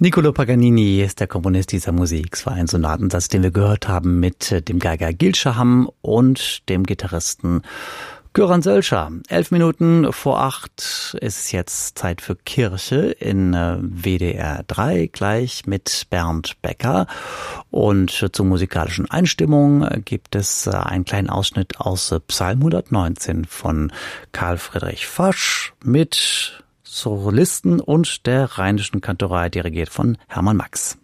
Niccolò Paganini ist der Komponist dieser Musik. Es war ein Sonatensatz, den wir gehört haben mit dem Geiger Gil Shaham und dem Gitarristen Göran Sölscher. 7:11 ist es jetzt Zeit für Kirche in WDR 3, gleich mit Bernd Becker. Und zur musikalischen Einstimmung gibt es einen kleinen Ausschnitt aus Psalm 119 von Karl Friedrich Fosch mit Solisten und der Rheinischen Kantorei, dirigiert von Hermann Max.